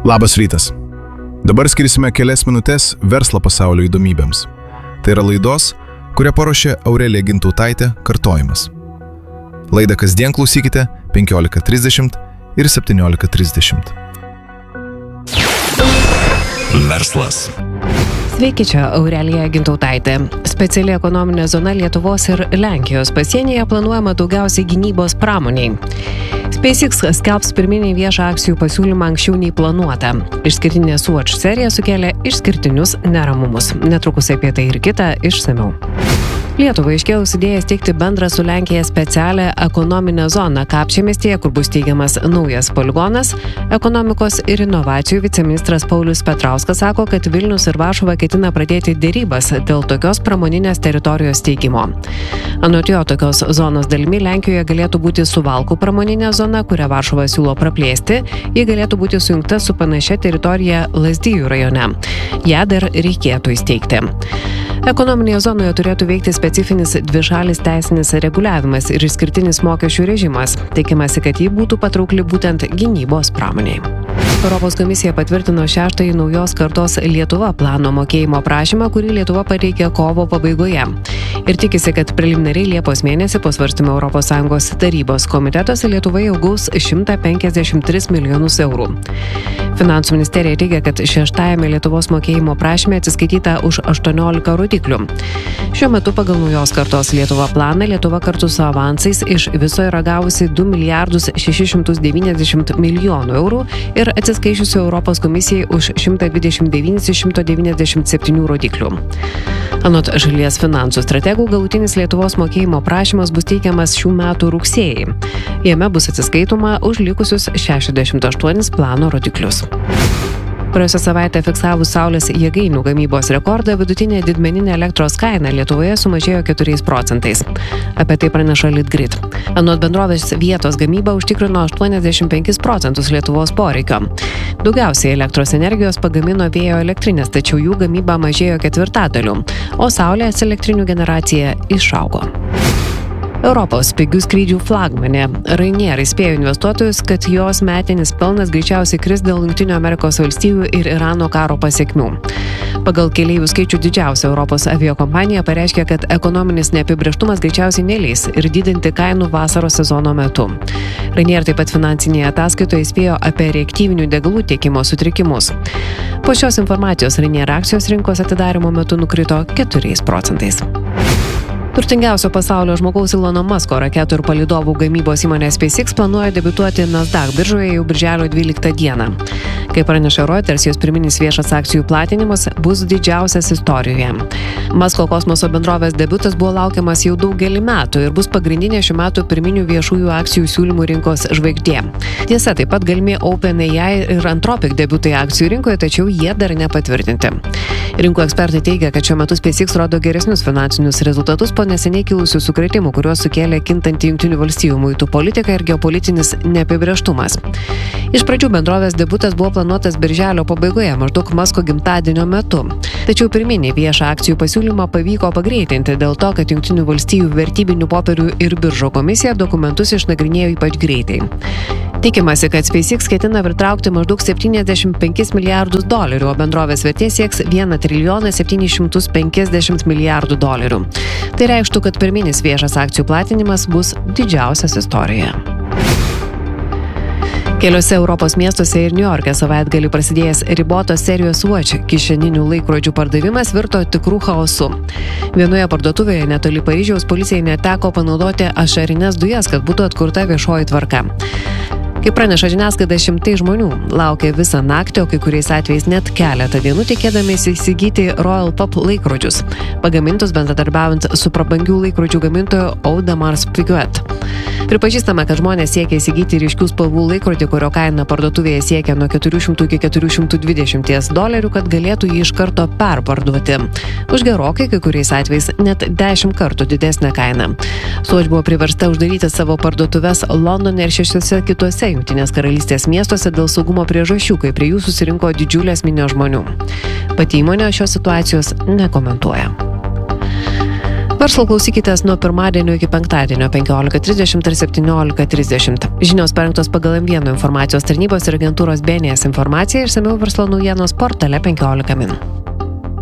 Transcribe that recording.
Labas rytas. Dabar skirsime kelias minutės verslo pasaulio įdomybėms. Tai yra laidos, kurią paruošė Aurelija Gintautaitė, kartojimas. Laidą kasdien klausykite 15:30 ir 17:30. Verslas. Sveiki, čia Aurelija Gintautaitė. Speciali ekonominė zona Lietuvos ir Lenkijos pasienyje planuojama daugiausiai gynybos pramoniai. SpaceX skelbs pirminį viešą akcijų pasiūlymą anksčiau nei planuota. Išskirtinė Swatch serija sukėlė išskirtinius neramumus. Netrukus apie tai ir kitą išsamiau. Lietuvai iškėlus idėją steigti bendrą su Lenkija specialią ekonominę zoną Kapčiamiestyje, kur bus steigiamas naujas poligonas, ekonomikos ir inovacijų viceministras Paulius Petrauskas sako, kad Vilnius ir Varšuva ketina pradėti dėrybas dėl tokios pramoninės teritorijos steigimo. Anot jo, tokios zonos dalimi Lenkijoje galėtų būti Suvalkų pramoninė zona, kurią Varšuva siūlo praplėsti, ji galėtų būti sujungta su panašia teritorija Lazdijų rajone. Ją dar reikėtų įsteigti. Ekonominėje zonoje turėtų veikti specifinis dvišalis teisinis reguliavimas ir išskirtinis mokesčių režimas. Tikimasi, kad jį būtų patraukli būtent gynybos pramoniai. Europos komisija patvirtino 6-ąjį naujos kartos Lietuva plano mokėjimo prašymą, kurį Lietuva pateikė kovo pabaigoje. Ir tikisi, kad preliminariai Liepos mėnesį po svarstymo ES tarybos komitetuose Lietuva jau gaus 153 milijonus eurų. Finansų ministerija teigia, kad 6-ajame Lietuvos mokėjimo prašyme atsiskaityta už 18 rodiklių. Šiuo metu pagal naujos kartos Lietuva planą Lietuva kartu su avansais iš viso yra gavusi 2 milijardus 690 milijonų eurų ir atsiskaičiusi Europos komisijai už 129 iš 197 rodiklių. Anot šalies finansų strategų, galutinis Lietuvos mokėjimo prašymas bus teikiamas šių metų rugsėjį. Jame bus atsiskaitoma už likusius 68 plano rodiklius. Praėjusią savaitę fiksavus saulės jėgainių gamybos rekordą, vidutinė didmeninė elektros kaina Lietuvoje sumažėjo 4%. Apie tai praneša Litgrid. Anot bendrovės vietos gamyba užtikrino 85% Lietuvos poreikio. Daugiausiai elektros energijos pagamino vėjo elektrinės, tačiau jų gamyba mažėjo 1/4, o saulės elektrinių generacija išaugo. Europos pigių skrydžių flagmanė Ryanair įspėjo investuotojus, kad jos metinis pelnas greičiausiai kris dėl Jungtinių Amerikos valstijų ir Irano karo pasekmių. Pagal keleivių skaičių didžiausia Europos aviakompanija pareiškė, kad ekonominis neapibrėžtumas greičiausiai neleis ir didinti kainų vasaros sezono metu. Ryanair taip pat finansinėje ataskaitoje įspėjo apie reaktyvinių degalų tiekimo sutrikimus. Po šios informacijos Ryanair akcijos rinkos atidarymo metu nukrito 4%. Turtingiausio pasaulio žmogaus Ilono Musko raketų ir palydovų gamybos įmonė SpaceX planuoja debiutuoti Nasdaq biržoje jau birželio 12 dieną. Kaip praneša Reuters, jos pirminis viešas akcijų platinimas bus didžiausias istorijoje. Musko kosmoso bendrovės debiutas buvo laukiamas jau daugelį metų ir bus pagrindinė šių metų pirminių viešųjų akcijų siūlymų rinkos žvaigždė. Tiesa, taip pat galimi OpenAI ir Anthropic debiutai akcijų rinkoje, tačiau jie dar nepatvirtinti. Rinkų ekspertai teigia, kad šiuo metu SpaceX rodo geresnius finansinius rezultatus po neseniai kilusių sukrėtimų, kuriuos sukėlė kintanti Jungtinių valstijų muitų politika ir geopolitinis neapibrėžtumas. Iš pradžių bendrovės debiutas buvo planuotas birželio pabaigoje, maždaug Musko gimtadienio metu. Tačiau pirminį viešą akcijų pasiūlymą pavyko pagreitinti dėl to, kad Jungtinių valstijų vertybinių popierių ir biržų komisija dokumentus išnagrinėjo ypač greitai. Tikimasi, kad SpaceX ketina pritraukti maždaug $75 milijardus, o bendrovės vertė sieks $1,750 milijardų. Tai reikštų, kad pirminis viešas akcijų platinimas bus didžiausias istorijoje. Keliose Europos miestuose ir Niujorke savaitgalį prasidėjęs ribotos serijos Swatch kišeninių laikrodžių pardavimas virto tikrų chaosu. Vienoje parduotuvėje netoli Paryžiaus policijai neteko panaudoti ašarines dujas, kad būtų atkurta viešoji tvarka. Kaip praneša žiniasklaida, šimtai žmonių laukė visą naktį, o kai kuriais atvejais net keletą dienų tikėdamiesi įsigyti Royal Pub laikrodžius, pagamintus bendradarbiaujant su prabangių laikrodžių gamintoju Audemars Piguet. Pripažįstama, kad žmonės siekia įsigyti ryškių spalvų laikrodį, kurio kaina parduotuvėje siekia nuo $400 iki $420, kad galėtų jį iš karto perparduoti. Už gerokai, kai kuriais atvejais net 10 kartų didesnę kainą. Swatch buvo priversta uždaryti savo parduotuves Londone ir 6 kituose Jungtinės karalystės miestuose dėl saugumo priežasčių, kai prie jų susirinko didžiulės minios žmonių. Pati įmonė šios situacijos nekomentuoja. Verslo klausykitės nuo pirmadienio iki penktadienio 15:30 ir 17:30. Žinios parengtos pagal M1 informacijos tarnybos ir agentūros BNS informaciją, išsamiau verslo naujienos portale 15 min.